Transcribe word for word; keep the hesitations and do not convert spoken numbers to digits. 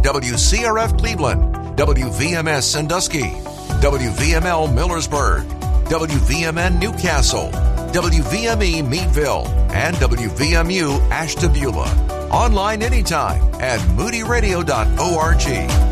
W C R F Cleveland, W V M S Sandusky, W V M L Millersburg, W V M N Newcastle, W V M E Meadville, and W V M U Ashtabula. Online anytime at moody radio dot org.